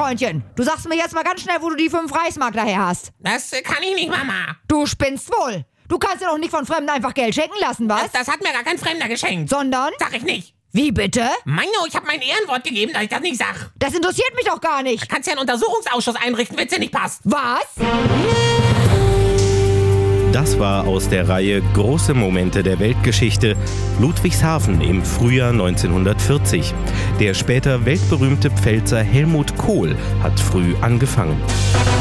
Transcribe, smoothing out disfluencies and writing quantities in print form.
Freundchen, du sagst mir jetzt mal ganz schnell, wo du die 5 Reichsmark daher hast. Das kann ich nicht, Mama. Du spinnst wohl. Du kannst dir doch nicht von Fremden einfach Geld schenken lassen, was? Das hat mir gar kein Fremder geschenkt. Sondern? Sag ich nicht. Wie bitte? Meino, ich habe mein Ehrenwort gegeben, dass ich das nicht sag. Das interessiert mich doch gar nicht. Kannst ja einen Untersuchungsausschuss einrichten, wenn's dir nicht passt. Was? Das war aus der Reihe Große Momente der Weltgeschichte, Ludwigshafen im Frühjahr 1940. Der später weltberühmte Pfälzer Helmut Kohl hat früh angefangen.